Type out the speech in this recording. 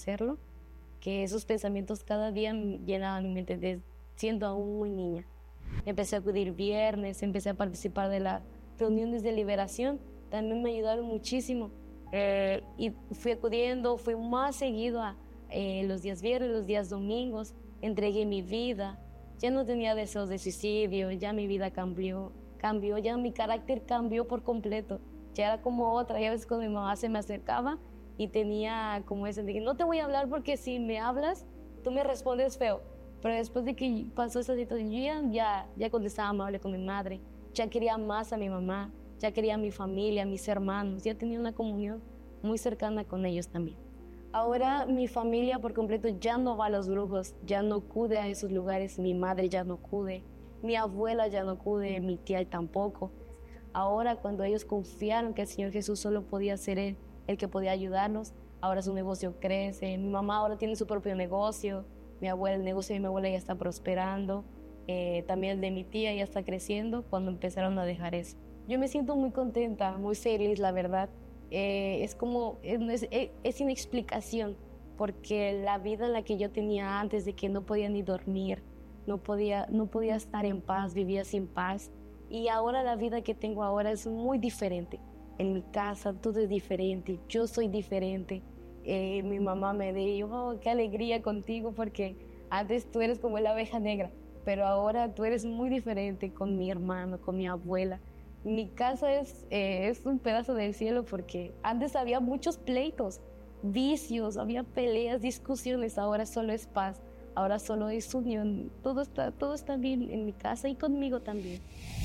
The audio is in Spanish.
hacerlo, que esos pensamientos cada día llenaban mi mente desde siendo aún muy niña. Empecé a acudir viernes, empecé a participar de las reuniones de liberación, también me ayudaron muchísimo. Y fui acudiendo, fui más seguido a los días viernes, los días domingos, entregué mi vida, ya no tenía deseos de suicidio, ya mi vida cambió, ya mi carácter cambió por completo, ya era como otra. Y a veces cuando mi mamá se me acercaba y tenía como ese de que no te voy a hablar porque si me hablas, tú me respondes feo. Pero después de que pasó esa situación, yo ya contestaba amable con mi madre, ya quería más a mi mamá, ya quería a mi familia, a mis hermanos, ya tenía una comunión muy cercana con ellos también. Ahora mi familia por completo ya no va a los brujos, ya no acude a esos lugares, mi madre ya no acude, mi abuela ya no acude, mi tía tampoco. Ahora cuando ellos confiaron que el Señor Jesús solo podía ser Él, el que podía ayudarnos, ahora su negocio crece, mi mamá ahora tiene su propio negocio, mi abuela, el negocio de mi abuela ya está prosperando, también el de mi tía ya está creciendo cuando empezaron a dejar eso. Yo me siento muy contenta, muy feliz, la verdad. Es como, es sin explicación, porque la vida en la que yo tenía antes, de que no podía ni dormir, no podía estar en paz, vivía sin paz. Y ahora la vida que tengo ahora es muy diferente. En mi casa todo es diferente, yo soy diferente. Mi mamá me dijo, oh, qué alegría contigo, porque antes tú eres como la oveja negra, pero ahora tú eres muy diferente con mi hermano, con mi abuela. Mi casa es un pedazo del cielo, porque antes había muchos pleitos, vicios, había peleas, discusiones, ahora solo es paz, ahora solo es unión. Todo está bien en mi casa y conmigo también.